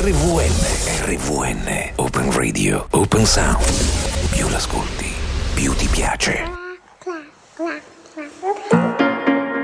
RVN, Open Radio, Open Sound. Più l'ascolti, più ti piace.